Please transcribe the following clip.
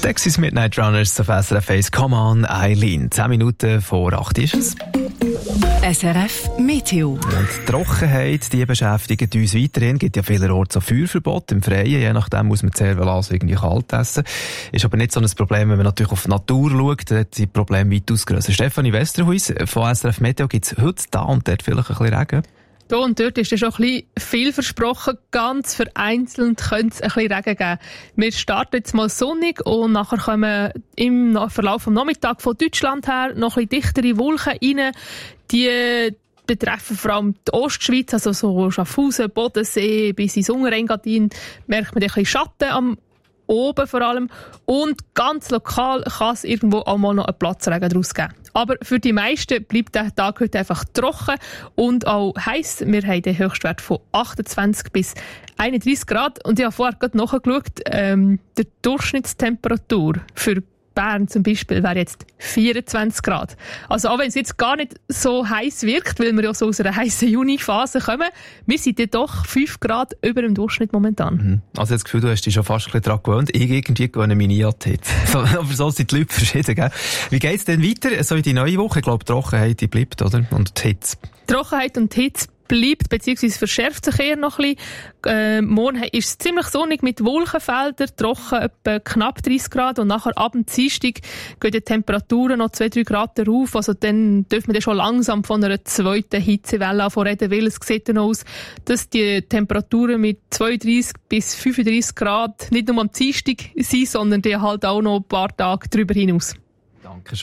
Texas Midnight Runners auf SRF 1. Come on, Eileen. 10 Minuten vor 8 ist es. SRF Meteo. Und die Trockenheit, die beschäftigt uns weiterhin. Es gibt ja vielerorts so Feuerverbot im Freien. Je nachdem muss man Cervelas irgendwie kalt essen. Ist aber nicht so ein Problem, wenn man natürlich auf die Natur schaut. Da sind die Probleme weitaus grösser. Stefanie Westerhuis von SRF Meteo, gibt es heute da und dort vielleicht ein bisschen Regen? Hier und dort ist schon ein bisschen viel versprochen. Ganz vereinzelt könnte es ein bisschen Regen geben. Wir starten jetzt mal sonnig und nachher kommen im Verlauf des Nachmittags von Deutschland her noch ein bisschen dichtere Wolken rein. Die betreffen vor allem die Ostschweiz, also so Schaffhausen, Bodensee bis ins Unterengadin. Merkt man ein bisschen Schatten am oben vor allem. Und ganz lokal kann es irgendwo auch mal noch einen Platzregen daraus geben. Aber für die meisten bleibt der Tag heute einfach trocken und auch heiß. Wir haben den Höchstwert von 28 bis 31 Grad. Und ich habe vorher gerade nachgeschaut, die Durchschnittstemperatur für Bern zum Beispiel wäre jetzt 24 Grad. Also auch wenn es jetzt gar nicht so heiß wirkt, weil wir ja so aus einer heißen Juni-Phase kommen, wir sind ja doch 5 Grad über dem Durchschnitt momentan. Also das Gefühl, du hast dich schon fast ein bisschen daran gewöhnt. Ich irgendwie gewöhne mich nie an die Hitze. Aber so sind die Leute verschieden, gell? Wie geht's denn weiter? So in die neue Woche? Ich glaube, die Trockenheit, die bleibt, oder? Und die Hitze. Trockenheit und Hitze bleibt, beziehungsweise verschärft sich eher noch ein bisschen. Morgen ist es ziemlich sonnig mit Wolkenfeldern, trocken etwa knapp 30 Grad und nachher ab dem Dienstag gehen die Temperaturen noch 2-3 Grad rauf. Also dann dürfen wir dann schon langsam von einer zweiten Hitzewelle reden, weil es sieht dann aus, dass die Temperaturen mit 32 bis 35 Grad nicht nur am Dienstag sind, sondern die halt auch noch ein paar Tage darüber hinaus.